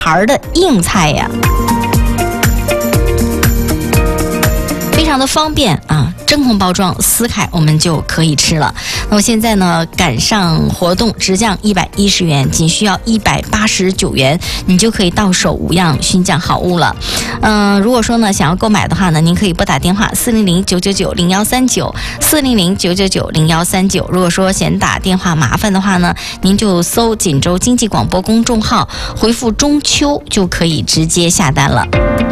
孩的硬菜呀，非常的方便啊，真空包装撕开我们就可以吃了。那么现在呢，赶上活动，直降110元，仅需要189元，你就可以到手5样熏酱好物了。如果说呢想要购买的话呢，您可以拨打电话400-999-0139，400-999-0139。如果说嫌打电话麻烦的话呢，您就搜锦州经济广播公众号，回复中秋就可以直接下单了。